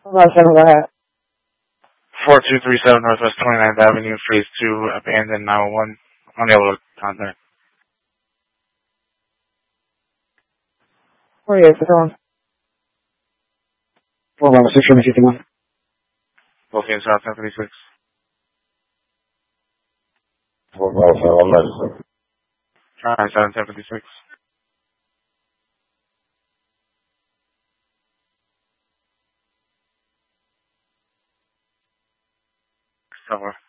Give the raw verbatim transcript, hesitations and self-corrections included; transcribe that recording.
Hello, seven, go ahead. four two three seven Northwest twenty-ninth Avenue, Phase two, abandoned nine one one. Unable to contact. forty-eight, what's wrong? four one six, seven fifty-one. Located South ten fifty-six. four five seven ninety-six. Try seven ten fifty-six. Somewhere.